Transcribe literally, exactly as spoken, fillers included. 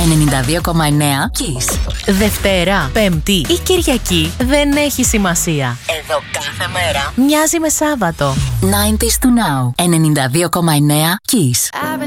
ενενήντα δύο κόμμα εννέα Kiss. Δευτέρα, Πέμπτη ή Κυριακή δεν έχει σημασία. Εδώ κάθε μέρα μοιάζει με Σάββατο. ενενήντα to now. ενενήντα δύο κόμμα εννέα Kiss.